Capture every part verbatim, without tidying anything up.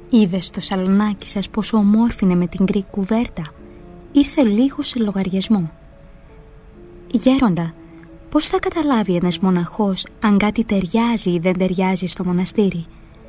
Είδες το σαλονάκι σας πόσο ομόρφινε με την γκρι κουβέρτα? Ήρθε λίγο σε λογαριασμό. Γέροντα, πώς θα καταλάβει ένας μοναχός αν κάτι ταιριάζει ή δεν ταιριάζει στο μοναστήρι?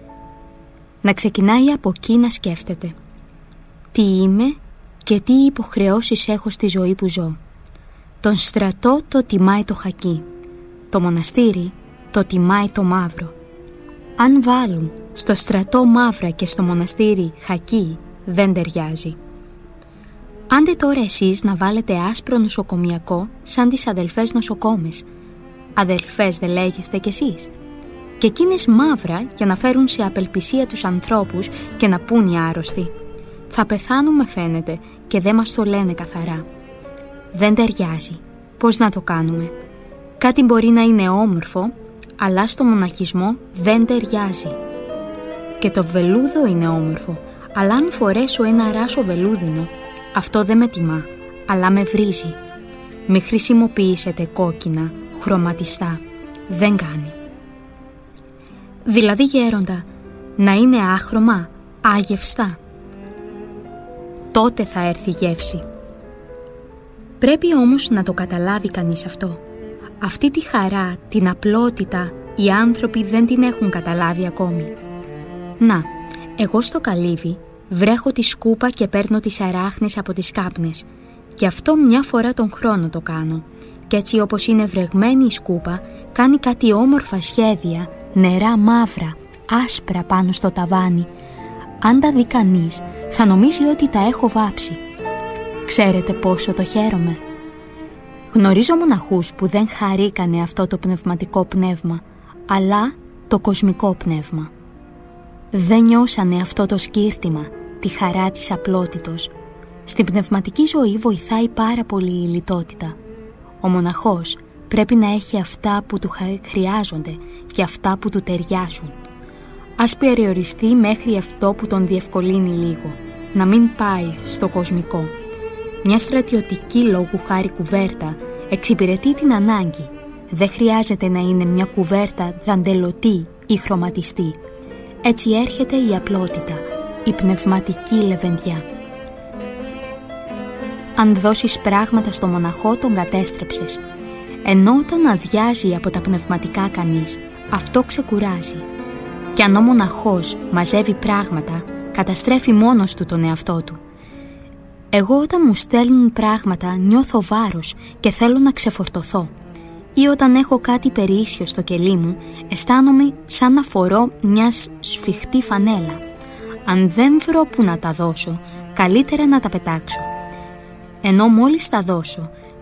Να ξεκινάει από εκεί να σκέφτεται. Τι είμαι και τι υποχρεώσεις έχω στη ζωή που ζω. Τον στρατό το τιμάει το χακί. Το μοναστήρι το τιμάει το μαύρο. Αν βάλουν στο στρατό μαύρα και στο μοναστήρι χακί, δεν ταιριάζει. Άντε τώρα εσείς να βάλετε άσπρο νοσοκομιακό σαν τις αδελφές νοσοκόμες. Αδελφές δεν λέγεστε κι εσείς? Και εκείνες μαύρα για να φέρουν σε απελπισία τους ανθρώπους και να πούν οι άρρωστοι. Θα πεθάνουμε φαίνεται και δεν μας το λένε καθαρά. Δεν ταιριάζει. Πώς να το κάνουμε? Κάτι μπορεί να είναι όμορφο, αλλά στο μοναχισμό δεν ταιριάζει. Και το βελούδο είναι όμορφο, αλλά αν φορέσω ένα ράσο βελούδινο, αυτό δεν με τιμά, αλλά με βρίζει. Μη χρησιμοποιήσετε κόκκινα, χρωματιστά. Δεν κάνει. Δηλαδή, γέροντα, να είναι άχρωμα, άγευστα. Τότε θα έρθει γεύση. Πρέπει όμως να το καταλάβει κανείς αυτό. Αυτή τη χαρά, την απλότητα, οι άνθρωποι δεν την έχουν καταλάβει ακόμη. Να, εγώ στο καλύβι βρέχω τη σκούπα και παίρνω τις αράχνες από τις κάπνες. Και αυτό μια φορά τον χρόνο το κάνω. Κι έτσι όπως είναι βρεγμένη η σκούπα, κάνει κάτι όμορφα σχέδια, νερά μαύρα, άσπρα πάνω στο ταβάνι. Αν τα δει κανείς, θα νομίζει ότι τα έχω βάψει. Ξέρετε πόσο το χαίρομαι? Γνωρίζω μοναχούς που δεν χαρήκανε αυτό το πνευματικό πνεύμα, αλλά το κοσμικό πνεύμα. Δεν νιώσανε αυτό το σκύρτημα, τη χαρά της απλότητος. Στην πνευματική ζωή βοηθάει πάρα πολύ η λιτότητα. Ο μοναχός πρέπει να έχει αυτά που του χρειάζονται και αυτά που του ταιριάζουν. Ας περιοριστεί μέχρι αυτό που τον διευκολύνει λίγο, να μην πάει στο κοσμικό. Μια στρατιωτική λόγου χάρη κουβέρτα εξυπηρετεί την ανάγκη. Δεν χρειάζεται να είναι μια κουβέρτα δαντελωτή ή χρωματιστή. Έτσι έρχεται η απλότητα, η πνευματική λεβενδιά. Αν δώσεις πράγματα στο μοναχό, τον κατέστρεψες. Ενώ όταν αδειάζει από τα πνευματικά κανείς, αυτό ξεκουράζει. Κι αν ο μοναχός μαζεύει πράγματα, καταστρέφει μόνος του τον εαυτό του. Εγώ όταν μου στέλνουν πράγματα νιώθω βάρος και θέλω να ξεφορτωθώ. Ή όταν έχω κάτι περίσσιο στο κελί μου, αισθάνομαι σαν να φορώ μια σφιχτή φανέλα. Αν δεν βρω που να τα δώσω, καλύτερα να τα πετάξω. Ενώ μόλις τα δώσω,